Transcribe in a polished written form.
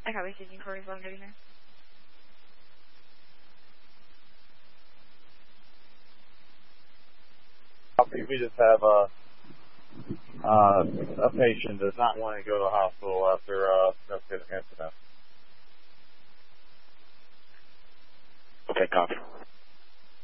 I copy taking Corey's long getting there. We just have a patient does not want to go to the hospital after an incident. Okay, copy.